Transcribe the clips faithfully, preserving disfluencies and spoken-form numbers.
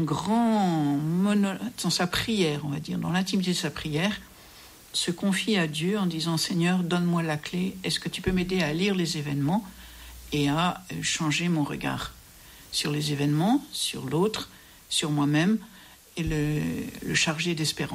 Grand mono... dans sa prière, on va dire, dans l'intimité de sa prière, se confie à Dieu en disant « Seigneur, donne-moi la clé. Est-ce que tu peux m'aider à lire les événements et à changer mon regard sur les événements, sur l'autre, sur moi-même et le, le charger d'espérance. »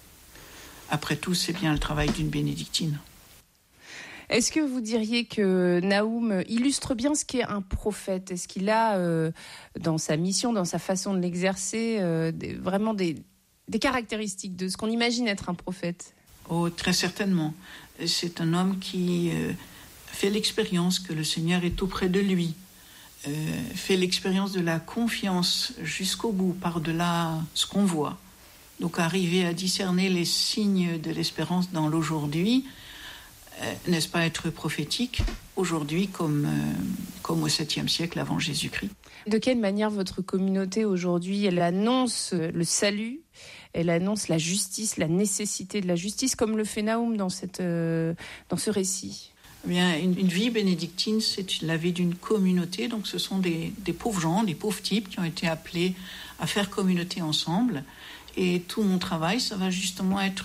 Après tout, c'est bien le travail d'une bénédictine. Est-ce que vous diriez que Nahum illustre bien ce qu'est un prophète ? Est-ce qu'il a, euh, dans sa mission, dans sa façon de l'exercer, euh, des, vraiment des, des caractéristiques de ce qu'on imagine être un prophète ? Oh, très certainement. C'est un homme qui euh, fait l'expérience que le Seigneur est auprès de lui, euh, fait l'expérience de la confiance jusqu'au bout, par-delà ce qu'on voit. Donc arriver à discerner les signes de l'espérance dans l'aujourd'hui, euh, n'est-ce pas être prophétique aujourd'hui comme, euh, comme au septième siècle avant Jésus-Christ. De quelle manière votre communauté aujourd'hui, elle annonce le salut, elle annonce la justice, la nécessité de la justice, comme le fait Nahum dans, cette, euh, dans ce récit ? Eh bien, une, une vie bénédictine, c'est la vie d'une communauté. Donc ce sont des, des pauvres gens, des pauvres types qui ont été appelés à faire communauté ensemble. Et tout mon travail, ça va justement être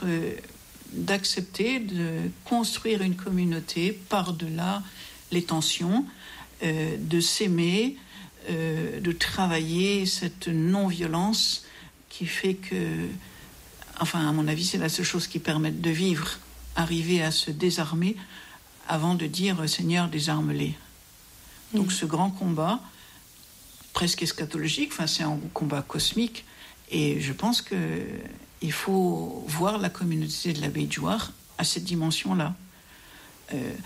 d'accepter de construire une communauté par-delà les tensions, euh, de s'aimer, euh, de travailler cette non-violence qui fait que, enfin à mon avis, c'est la seule chose qui permette de vivre, arriver à se désarmer avant de dire « Seigneur, désarme-les ». Mmh. Donc ce grand combat, presque eschatologique, enfin c'est un combat cosmique. Et je pense qu'il faut voir la communauté de l'abbaye de Jouarre à cette dimension-là. Euh, euh,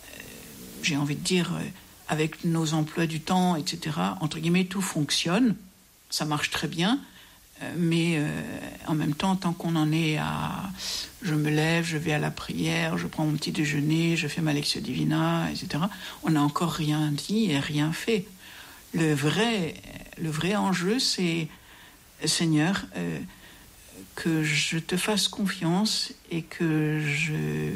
j'ai envie de dire, euh, avec nos emplois du temps, et cetera, entre guillemets, tout fonctionne, ça marche très bien, euh, mais euh, en même temps, tant qu'on en est à... Je me lève, je vais à la prière, je prends mon petit déjeuner, je fais ma Lectio Divina, et cetera, on n'a encore rien dit et rien fait. Le vrai, le vrai enjeu, c'est... Seigneur, euh, que je te fasse confiance et que je,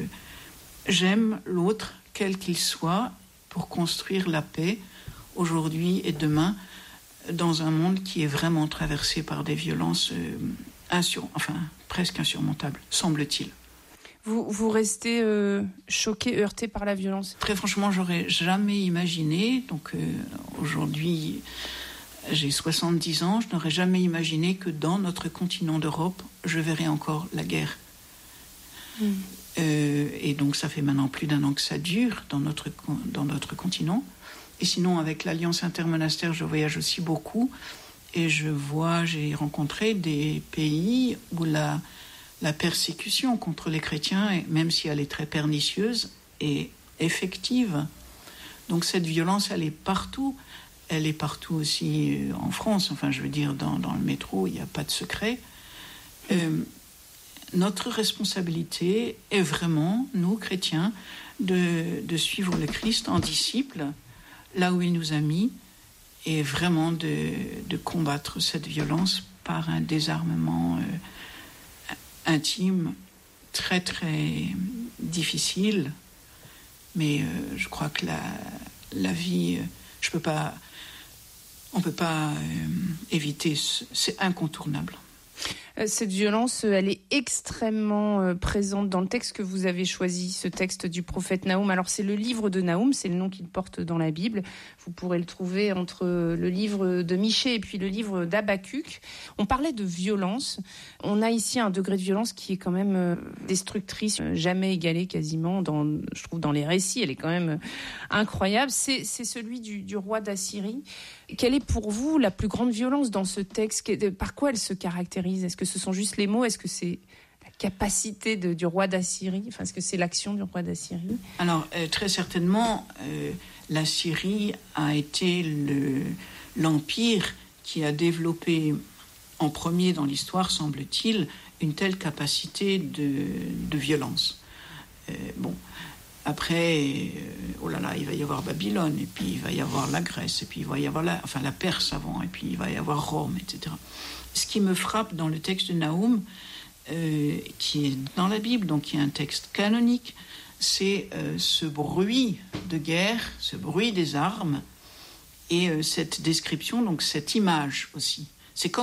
j'aime l'autre, quel qu'il soit, pour construire la paix aujourd'hui et demain dans un monde qui est vraiment traversé par des violences euh, insur- enfin, presque insurmontables, semble-t-il. Vous, vous restez euh, choqué, heurté par la violence ? Très franchement, j'aurais jamais imaginé, donc euh, aujourd'hui... J'ai soixante-dix ans, je n'aurais jamais imaginé que dans notre continent d'Europe, je verrais encore la guerre. Mmh. Euh, et donc ça fait maintenant plus d'un an que ça dure dans notre, dans notre continent. Et sinon, avec l'Alliance intermonastère, je voyage aussi beaucoup. Et je vois, j'ai rencontré des pays où la, la persécution contre les chrétiens, même si elle est très pernicieuse, est effective. Donc cette violence, elle est partout. Elle est partout aussi en France. Enfin, je veux dire, dans, dans le métro, il n'y a pas de secret. Euh, notre responsabilité est vraiment, nous, chrétiens, de, de suivre le Christ en disciples, là où il nous a mis, et vraiment de, de combattre cette violence par un désarmement euh, intime, très, très difficile. Mais euh, je crois que la, la vie, je peux pas... On ne peut pas euh, éviter, c'est incontournable. Cette violence, elle est extrêmement euh, présente dans le texte que vous avez choisi, ce texte du prophète Nahum. Alors c'est le livre de Nahum, c'est le nom qu'il porte dans la Bible. Vous pourrez le trouver entre le livre de Michée et puis le livre d'Habacuc. On parlait de violence. On a ici un degré de violence qui est quand même euh, destructrice, euh, jamais égalé quasiment, dans, je trouve, dans les récits. Elle est quand même euh, incroyable. C'est, c'est celui du, du roi d'Assyrie. Quelle est pour vous la plus grande violence dans ce texte ? Par quoi elle se caractérise ? Est-ce que ce sont juste les mots ? Est-ce que c'est la capacité de, du roi d'Assyrie ? Enfin, est-ce que c'est l'action du roi d'Assyrie ? Alors, euh, très certainement, euh, la Syrie a été le, l'empire qui a développé en premier dans l'histoire, semble-t-il, une telle capacité de, de violence. Euh, bon... Après, euh, oh là là, il va y avoir Babylone, et puis il va y avoir la Grèce, et puis il va y avoir la, enfin, la Perse avant, et puis il va y avoir Rome, et cetera. Ce qui me frappe dans le texte de Nahum, euh, qui est dans la Bible, donc qui est un texte canonique, c'est euh, ce bruit de guerre, ce bruit des armes, et euh, cette description, donc cette image aussi, C'est comme